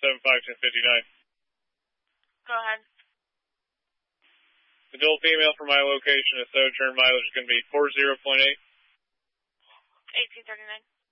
775-1059. Go ahead. Adult female for my location, a sojourn mileage is going to be 40.8. 1839.